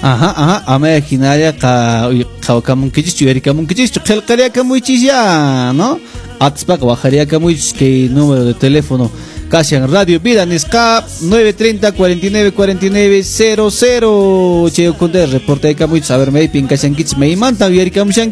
Ajá, ama ginaria kamunkichis yuyarikamunkichis qillqariyakamunchis ya, ¿no? Atspaqa bajariyakamunchis que número de teléfono Casian Radio Vida Nisqa 930 49 49 00 Cheo Kunde reporte kamunchis a ver maypin kashankichis maymanta yuyarikamushan